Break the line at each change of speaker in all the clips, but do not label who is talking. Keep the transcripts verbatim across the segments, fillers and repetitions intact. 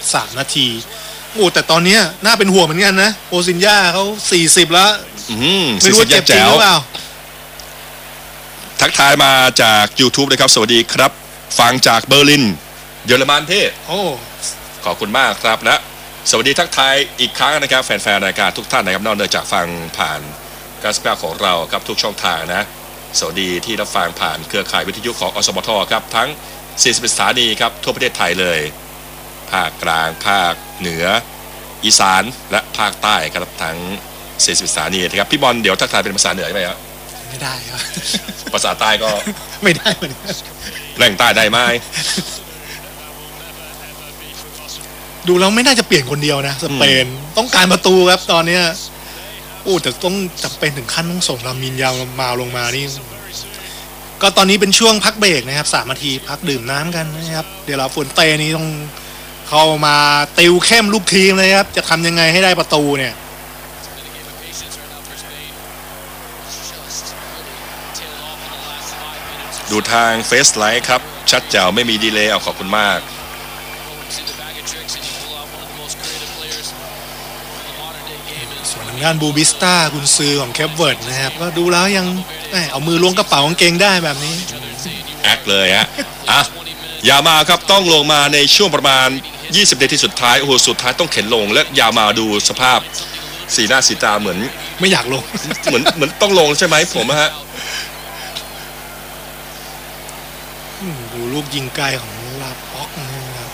สามนาทีโอ้แต่ตอนนี้น่าเป็นห่วงเหมือนกันนะโอซินญ่าเขาสี่สิบแล้วไม่รู้ว่าเจ็บจริงหรือเปล่า
ทักทายมาจาก YouTube นะครับสวัสดีครับฟังจากเบอร์ลินเยอรมันพี่
โอ้
ขอบคุณมากครับและสวัสดีทักทายอีกครั้งนะครับแฟนๆรายการทุกท่านนะครับนอกเหนือจากฟังผ่านการสเปรของเราครับทุกช่องทางนะสวัสดีที่รับฟังผ่านเครือข่ายวิทยุของอสมทครับทั้งสี่สิบสถานีครับทั่วประเทศไทยเลยภาคกลางภาคเหนืออีสานและภาคใต้ครับทั้งสี่สิบสถานีนะครับพี่บอลเดี๋ยวทักทายเป็นภาษาเหนือไหมครับ
ไม่ได้ครับ
ภาษาใต้ก็
ไม่ได้เหมือนกัน
แหล่งใต้ได้ไหม
ดูแล้วไม่น่าจะเปลี่ยนคนเดียวนะสเปนต้องการประตูครับตอนนี้โอ้แต่ต้องจะเป็นถึงขั้นต้องส่งลามินยามาลงมานี่ก็ตอนนี้เป็นช่วงพักเบรกนะครับสามนาทีพักดื่มน้ำกันนะครับเดี๋ยวเราฝนเตนี้ต้องเข้ามาติวเข้มลูกทีมเลยครับจะทำยังไงให้ได้ประตูเนี่ย
ดูทางเฟซไลท์ครับชัดแจ๋วไม่มีดีเลย์เอาขอบคุณมาก
ส่วนทางด้านบูบิสต้ากุนซือของแคปเวิร์ดนะครับก็ดูแล้วยังเอามือล้วงกระเป๋ากางเกงได้แบบนี้
แอคเลยฮะอ่ะยามาครับต้องลงมาในช่วงประมาณยี่สิบนาทีสุดท้ายโอ้โหสุดท้ายต้องเข็นลงและยามาดูสภาพสีหน้าสีตาเหมือน
ไม่อยากลง
เหมือนเหมือนต้องลงใช่ไหมผมฮะ
ดูลูกยิงไกลของลาป็อกนะครับ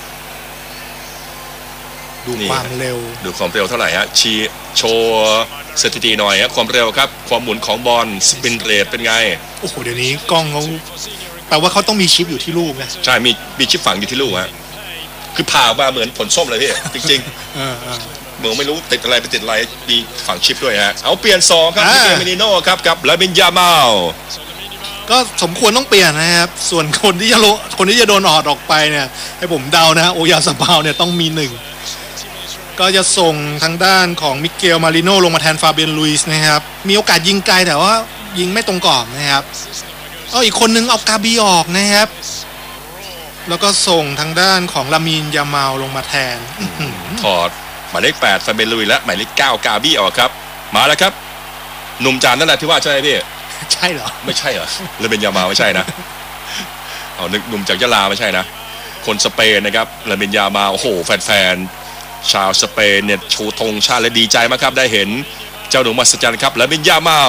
ดูความเร็ว
ดูความเร็วเท่าไหร่ฮะชีโชว์สถิติหน่อยฮะความเร็วครับความหมุนของบอลสปินเรทเป็นไง
โอ้โหเดี๋ยวนี้กล้องเขาแปลว่าเขาต้องมีชิปอยู่ที่ลูกนะ
ใช่มีมีชิปฝังอยู่ที่ลูกฮะคือผ่ามาเหมือนผลส้มเลยพี่จริงๆเหมือนไม่รู้ติดอะไรไปติดอะไรมีฝังชิปด้วยฮะเอาเปลี่ยนซองครับเมนิโน่ครับกับลามินยามาล
ก็สมควรต้องเปลี่ยนนะครับส่วนคนที่จะโลคนที่จะโดนออดออกไปเนี่ยให้ผมเดานะโอยาซาบาวเนี่ยต้องมีหนึ่งก็จะส่งทางด้านของมิเกลมาริโนลงมาแทนฟาเบียนลุยส์นะครับมีโอกาสยิงไกลแต่ว่ายิงไม่ตรงกรอบนะครับเอาอีกคนนึงเอากาบีออกนะครับแล้วก็ส่งทางด้านของลามินยามาลลงมาแทน
ถอดหมายเลขแปดฟาเบียนลุยส์และหมายเลขเก้ากาบีออกครับมาแล้วครับหนุ่มจานนั่นแหละที่ว่าใช่ไหมพี่
ใช่เหรอ
ไม่ใช่เหรอเลยเป็นยามาไม่ใช่นะเอานึกหนุ่มจากยะลาไม่ใช่นะคนสเปนนะครับเลยเป็นยามาโอ้โหแฟนๆชาวสเปนเนี่ยชูธงชาติและดีใจมากครับได้เห็นเจ้าหนุ่มมหัศจรรย์ครับเลยเป็นยามา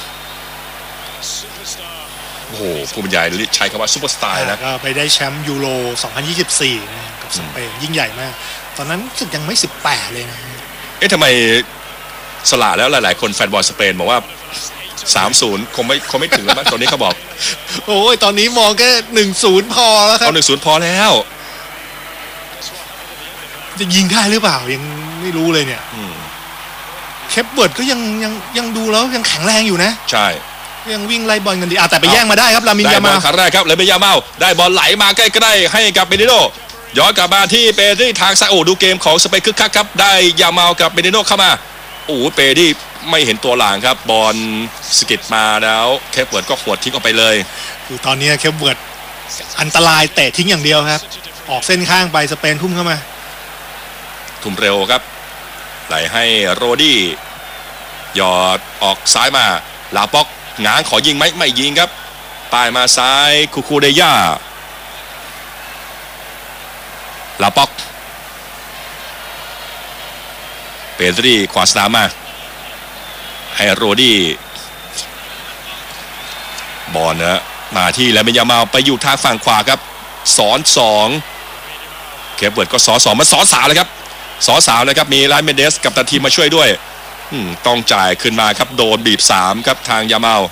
โอ้โหผู้บรรยายใช้คำว่าซุปเปอร์สตาร์นะ
ก็ไปได้แชมป์ยูโรสองพันยี่สิบสี่นะกับสเปนยิ่งใหญ่มากตอนนั้นรู้สึกยังไม่สิบแปดเลยนะ
เอ๊ะทำไมสละแล้วหลายๆคนแฟนบอลสเปนบอกว่าสามศูนย์คงไม่คงไม่ถึงแล้วมั้งตอนนี้เขาบอก
โอ้ยตอนนี้มองแค่หนึ่งศูนย์พอแล้วครับ
เอาหนึ่งศูนย์พอแล้ว
จะยิงได้หรือเปล่ายังไม่รู้เลยเนี่ยเคปเบิร์ดก็ยังยังยังดูแล้วยังแข็งแรงอยู่นะ
ใช่
ยังวิ่งไล่บอลกันดีอ่ะแต่ไปแย่งมาได้ครับลามินยามาล
ครั้งแรกครับเลยเบยามาลได้บอลไหลมาใกล้ๆให้กับเบเนโดย้อนกลับมาที่เปรีทางซ้ายโอ้ดูเกมของสเปนคึกคักครับได้ยามาลกับเบเนโดเข้ามาโอ้เปรีไม่เห็นตัวหลังครับบอลสกิดมาแล้วเคปเวิร์ดก็ขวดทิ้งออกไปเลย
คือตอนนี้เคปเวิร์ดอันตรายเตะทิ้งอย่างเดียวครับออกเส้นข้างไปสเปนทุ่มเข้ามา
ทุ่มเร็วครับไหลให้โรดี้หยอดออกซ้ายมาลาป็อกง้างขอยิงไหมไม่ยิงครับปลายมาซ้ายคูคูเดย่าลาป็อกเปดรีขวาสนามมาให้โรดี้บอลนะมาที่แล้วเมยามาไปอยู่ทางฝั่งขวาครับสอนสองเคปเวิร์ดก็สอนสองมาสอนสามเลยครับสอนสามเลยครับมีไลเมเดสกับตันทีมมาช่วยด้วยต้องจ่ายขึ้นมาครับโดนบีบสามครับทางยามาล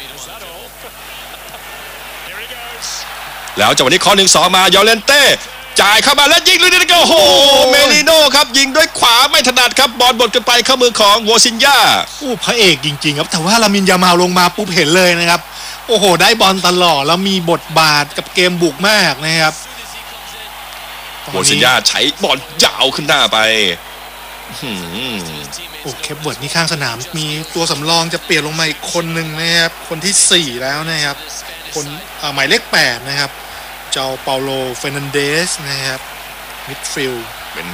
แล้วจังหวะนี้ข้อหนึ่งสองมายอเลนเต้จ่ายเข้ามาแล้วยิงเลยนี่ก็โอ้โหเมลิโน่ครับยิงด้วยขวาไม่ถนัดครับบอลบดกันไปเข้ามือของโวซินญ่า
โอ้พระเอกจริงๆครับแต่ว่าลามินยามาลลงมาปุ๊บเห็นเลยนะครับโอ้โหได้บอลตลอดแล้วมีบทบาทกับเกมบุกมากนะครับ
โวซินญ่าใช้บอลยาวขึ้นหน้าไป
โอ้เคปเวิร์ดนี่ข้างสนามมีตัวสำรองจะเปลี่ยนลงมาอีกคนหนึ่งนะครับคนที่สี่แล้วนะครับคนหมายเลขแปดนะครับเจ้าเปาโลเฟร์นันเดสนะครับมิดฟิลด์